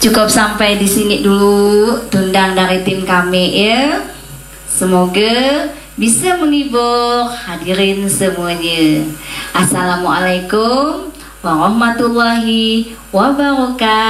Cukup sampai di sini dulu tundang dari tim kami ya. Semoga bisa menghibur hadirin semuanya. Assalamualaikum warahmatullahi wabarakatuh.